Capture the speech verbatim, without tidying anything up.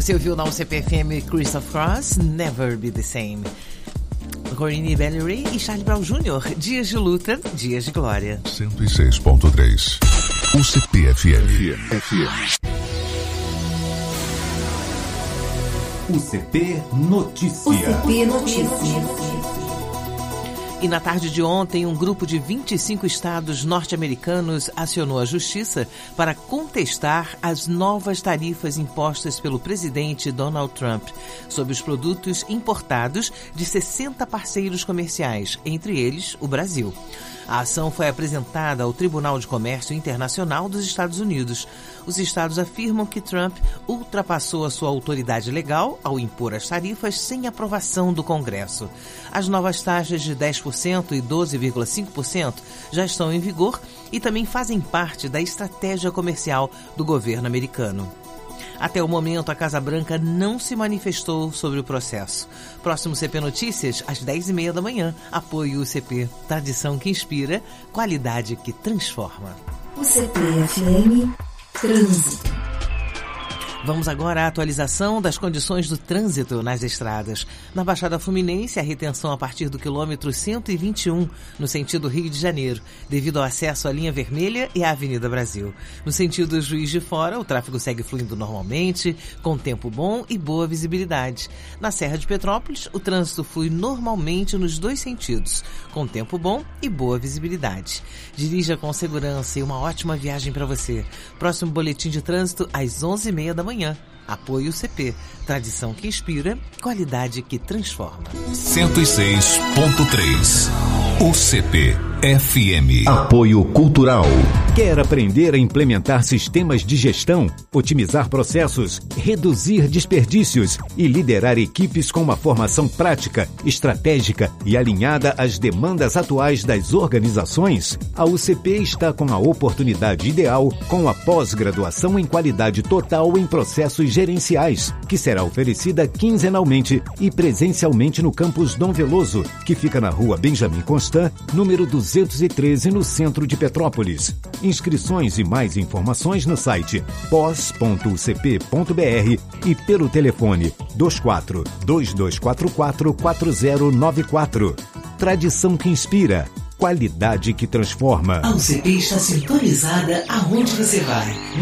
Você ouviu na U C P F M Christoph Cross, Never Be The Same. Corinne Bellery e Charlie Brown Júnior Dias de luta, dias de glória. cento e seis ponto três U C P F M. U C P Notícia. U C P Notícia. E na tarde de ontem, um grupo de vinte e cinco estados norte-americanos acionou a justiça para contestar as novas tarifas impostas pelo presidente Donald Trump sobre os produtos importados de sessenta parceiros comerciais, entre eles o Brasil. A ação foi apresentada ao Tribunal de Comércio Internacional dos Estados Unidos. Os estados afirmam que Trump ultrapassou a sua autoridade legal ao impor as tarifas sem aprovação do Congresso. As novas taxas de dez por cento e doze vírgula cinco por cento já estão em vigor e também fazem parte da estratégia comercial do governo americano. Até o momento, a Casa Branca não se manifestou sobre o processo. Próximo C P Notícias, às dez e meia da manhã. Apoio U C P. Tradição que inspira, qualidade que transforma. U C P F M Trânsito. Vamos agora à atualização das condições do trânsito nas estradas. Na Baixada Fluminense, a retenção a partir do quilômetro cento e vinte e um, no sentido Rio de Janeiro, devido ao acesso à linha vermelha e à Avenida Brasil. No sentido Juiz de Fora, o tráfego segue fluindo normalmente, com tempo bom e boa visibilidade. Na Serra de Petrópolis, o trânsito flui normalmente nos dois sentidos, com tempo bom e boa visibilidade. Dirija com segurança e uma ótima viagem para você. Próximo boletim de trânsito às onze e meia da manhã. Apoio U C P. Tradição que inspira, qualidade que transforma. cento e seis ponto três U C P F M. Apoio Cultural. Quer aprender a implementar sistemas de gestão, otimizar processos, reduzir desperdícios e liderar equipes com uma formação prática, estratégica e alinhada às demandas atuais das organizações? A U C P está com a oportunidade ideal com a pós-graduação em qualidade total em processos gerenciais, que será oferecida quinzenalmente e presencialmente no campus Dom Veloso, que fica na rua Benjamin Constant, número duzentos e treze, no centro de Petrópolis. Inscrições e mais informações no site pós ponto u c p ponto b r e pelo telefone dois quatro dois dois quatro quatro quatro zero nove quatro. Tradição que inspira, qualidade que transforma. A U C P está sintonizada aonde você vai.